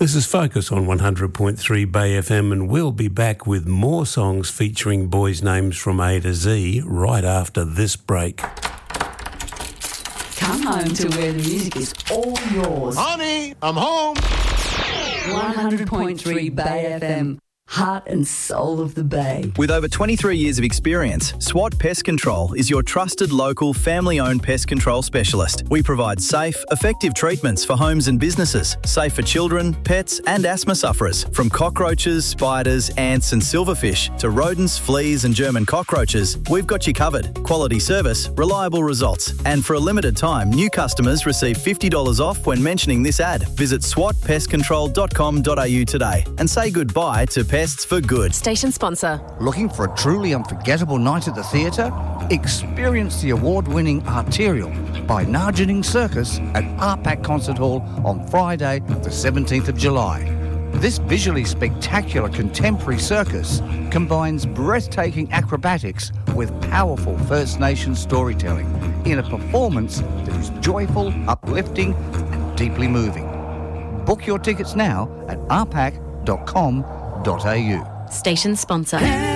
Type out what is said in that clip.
This is Focus on 100.3 Bay FM, and we'll be back with more songs featuring boys' names from A to Z right after this break. Come home to where the music is all yours. Honey, I'm home. 100.3 Bay FM. Heart and soul of the Bay. With over 23 years of experience, SWAT Pest Control is your trusted local family-owned pest control specialist. We provide safe, effective treatments for homes and businesses, safe for children, pets and asthma sufferers. From cockroaches, spiders, ants and silverfish to rodents, fleas and German cockroaches, we've got you covered. Quality service, reliable results. And for a limited time, new customers receive $50 off when mentioning this ad. Visit swatpestcontrol.com.au today and say goodbye to pests for good. Station sponsor. Looking for a truly unforgettable night at the theatre? Experience the award-winning Arterial by Nargening Circus at RPAC Concert Hall on Friday, the 17th of July. This visually spectacular contemporary circus combines breathtaking acrobatics with powerful First Nations storytelling in a performance that is joyful, uplifting and deeply moving. Book your tickets now at rpac.com.au. Station sponsor.